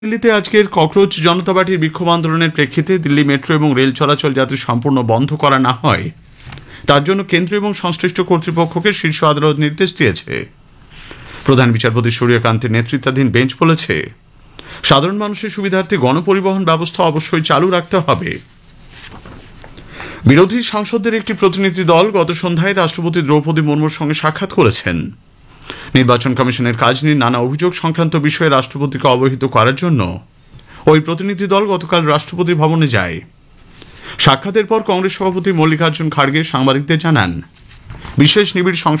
দিল্লিতে আজকের ককরোচ জনতা পার্টির বিক্ষোভ আন্দোলনের প্রেক্ষিতে দিল্লি মেট্রো এবং রেল চলাচল যাতে সম্পূর্ণ বন্ধ করা না হয় তার জন্য কেন্দ্র এবং সংশ্লিষ্ট কর্তৃপক্ষকে শীর্ষ আদালত নির্দেশ দিয়েছে। প্রধান বিচারপতি সূর্যকান্তের নেতৃত্বাধীন বেঞ্চ বলেছে, সাধারণ মানুষের সুবিধার্থে গণপরিবহন ব্যবস্থা অবশ্যই চালু রাখতে হবে। বিরোধী সাংসদদের একটি প্রতিনিধি দল গত সন্ধ্যায় রাষ্ট্রপতি দ্রৌপদী মুর্মুর সঙ্গে সাক্ষাৎ করেছেন। নির্বাচন কমিশনের কাজ নিয়ে নানা অভিযোগ সংক্রান্ত বিষয়ে রাষ্ট্রপতিকে অবহিত করার জন্য ওই প্রতিনিধি দল গতকাল রাষ্ট্রপতি ভবনে যায়। সাক্ষাতের পর কংগ্রেস সভাপতি মল্লিকার্জুন খাড়গে সাংবাদিকদের জানান, বিশেষ নিবিড়